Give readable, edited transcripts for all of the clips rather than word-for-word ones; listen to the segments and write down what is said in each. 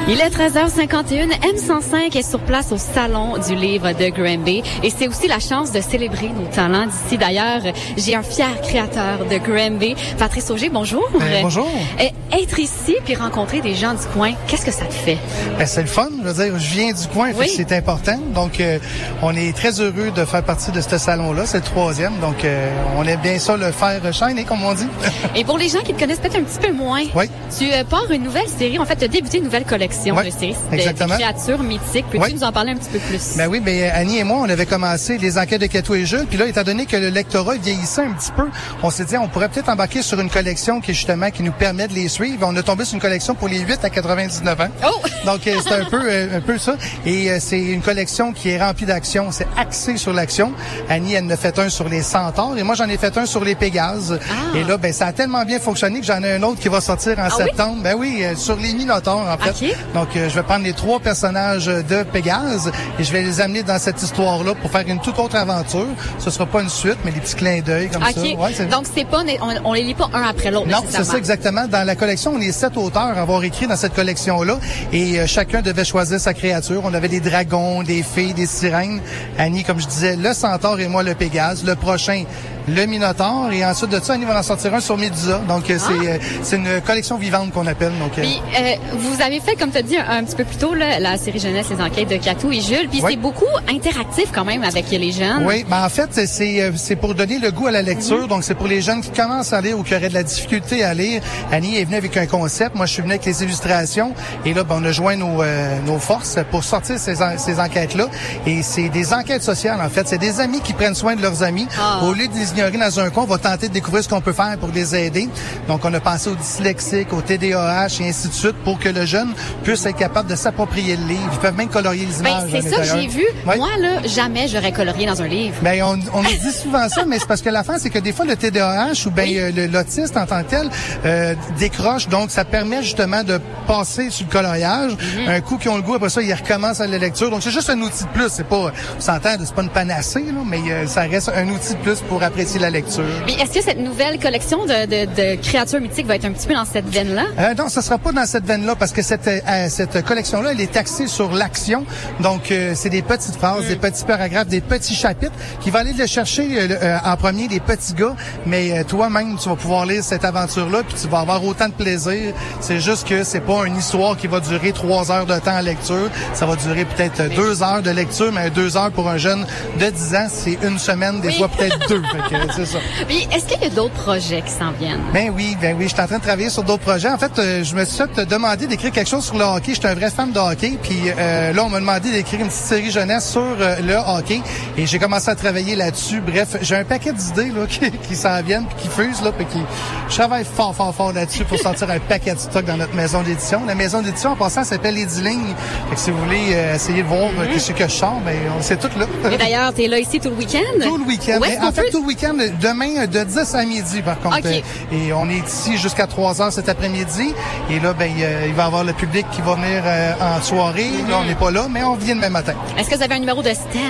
Il est 13h51. M105 est sur place au Salon du livre de Granby et c'est aussi la chance de célébrer nos talents d'ici. D'ailleurs, j'ai un fier créateur de Granby, Patrice Auger, bonjour. Bonjour. Être ici puis rencontrer des gens du coin, qu'est-ce que ça te fait? C'est le fun. Je veux dire, je viens du coin, oui. Fait que c'est important. Donc, on est très heureux de faire partie de ce salon-là. C'est le 3e. Donc, on aime bien ça, le faire shiner, comme on dit. Et pour les gens qui te connaissent peut-être un petit peu moins, oui. Tu pars une nouvelle série. En fait, tu as débuté une nouvelle collection de séries de créatures mythiques. Peux-tu nous en parler un petit peu plus? Ben oui, Annie et moi, on avait commencé les enquêtes de Catou et Jules. Puis là, étant donné que le lectorat vieillissait un petit peu, on s'est dit, on pourrait peut-être embarquer sur une collection qui nous permet de les suivre. On a tombé sur une collection pour les 8 à 99 ans. Oh! Donc, c'est un peu ça. Et c'est une collection qui est remplie d'action. C'est axé sur l'action. Annie, elle en a fait un sur les centaures et moi, j'en ai fait un sur les Pégases. Ah. Et là, ça a tellement bien fonctionné que j'en ai un autre qui va sortir en septembre. Oui? Ben oui, sur les Minotaures, en fait. Okay. Donc, je vais prendre les 3 personnages de Pégase et je vais les amener dans cette histoire-là pour faire une toute autre aventure. Ce sera pas une suite, mais des petits clins d'œil comme ça. Ouais, donc, c'est pas, on les lit pas un après l'autre. Non, c'est ça exactement. Dans la collection, on est 7 auteurs à avoir écrit dans cette collection-là et chacun devait choisir sa créature. On avait des dragons, des fées, des sirènes. Annie, comme je disais, le centaure et moi le Pégase. Le prochain, le Minotaure. Et ensuite de ça, Annie va en sortir un sur Médusa. Donc, c'est une collection vivante qu'on appelle. Donc, Puis, vous avez fait, comme tu as dit un petit peu plus tôt, là, la série jeunesse, les enquêtes de Catou et Jules. Puis, c'est beaucoup interactif quand même avec les jeunes. Oui, en fait, c'est pour donner le goût à la lecture. Donc, c'est pour les jeunes qui commencent à lire ou qui auraient de la difficulté à lire. Annie est venue avec un concept. Moi, je suis venu avec les illustrations. Et là, on a joint nos forces pour sortir ces enquêtes-là. Et c'est des enquêtes sociales, en fait. C'est des amis qui prennent soin de leurs amis. Ah. Au lieu de les ignorer dans un coin, on va tenter de découvrir ce qu'on peut faire pour les aider. Donc, on a pensé aux dyslexiques, au TDAH et ainsi de suite pour que le jeune puisse être capable de s'approprier le livre. Ils peuvent même colorier les images. C'est ça que j'ai vu. Oui. Moi, là, jamais j'aurais colorié dans un livre. On nous dit souvent ça, mais c'est parce que l'affaire, c'est que des fois, le TDAH ou l'autiste en tant que tel décroche. Donc, ça permet justement de passer sur le coloriage. Un coup qu'ils ont le goût, après ça, ils recommencent à la lecture. Donc, c'est juste un outil de plus. C'est pas, on s'entend, c'est pas une panacée, là, mais ça reste un outil de plus pour apprécier la lecture. Mais est-ce que cette nouvelle collection de créatures mythiques va être un petit peu dans cette veine-là? Non, ça sera pas dans cette veine-là parce que cette collection-là, elle est axée sur l'action. Donc, c'est des petites phrases, des petits paragraphes, des petits chapitres qui vont aller le chercher en premier, les petits gars. Mais toi-même, tu vas pouvoir lire cette aventure-là puis tu vas avoir autant de plaisir. C'est juste que c'est pas une histoire qui va durer 3 heures de temps à lecture. Ça va durer peut-être 2 heures de lecture, mais 2 heures pour un jeune de 10 ans, c'est une semaine, des fois peut-être 2. C'est ça. Puis, est-ce qu'il y a d'autres projets qui s'en viennent? Ben oui, je suis en train de travailler sur d'autres projets. En fait, je me suis fait demander d'écrire quelque chose sur le hockey. J'étais un vrai fan de hockey, puis là, on m'a demandé d'écrire une petite série jeunesse sur le hockey, et j'ai commencé à travailler là-dessus. Bref, j'ai un paquet d'idées là qui s'en viennent, puis qui fusent là, puis je travaille fort là-dessus pour sortir un paquet de stock dans notre maison d'édition. La maison d'édition, en passant, s'appelle Les 10 lignes. Fait que si vous voulez essayer de voir qu'est-ce que je sors, c'est tout là. Et d'ailleurs, t'es là ici tout le week-end? Tout le week-end. En fait, tout le week-end, demain de 10 à midi, par contre. Okay. Et on est ici jusqu'à 3 heures cet après-midi. Et là, il va y avoir le public qui va venir en soirée. Là, on n'est pas là, mais on vient demain matin. Est-ce que vous avez un numéro de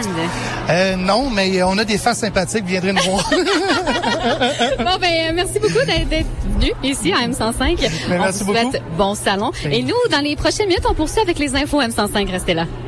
stand? Non, mais on a des faces sympathiques. Vous viendrez nous voir. Bon, merci beaucoup d'être venu ici à M105. Merci beaucoup. On vous souhaite bon salon. Et nous, dans les prochaines minutes, on poursuit avec les infos M105. Restez là.